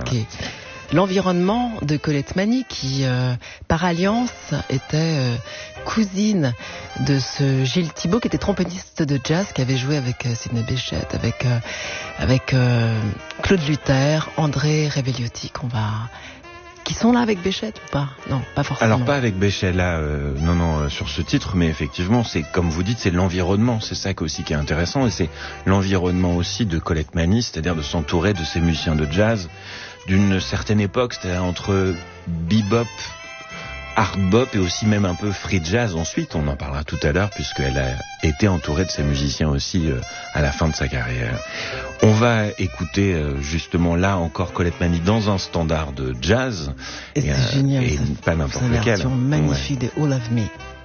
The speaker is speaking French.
évoqué. L'environnement de Colette Mani qui, par alliance, était cousine de ce Gilles Thibault qui était trompettiste de jazz, qui avait joué avec Sidney Bechet, avec Claude Luther, André Revegliotti, qui sont là avec Bechet ou pas? Non, pas forcément. Alors pas avec Bechet là, non, sur ce titre, mais effectivement, c'est comme vous dites, c'est l'environnement, c'est ça aussi qui est intéressant, et c'est l'environnement aussi de Colette Mani, c'est-à-dire de s'entourer de ces musiciens de jazz d'une certaine époque, c'est-à-dire entre bebop, hard bop et aussi même un peu free jazz ensuite, on en parlera tout à l'heure puisqu'elle a été entourée de ces musiciens aussi à la fin de sa carrière. On va écouter justement là encore Colette Mani dans un standard de jazz et c'est génial, et pas n'importe lequel. Une version magnifique de All of Me.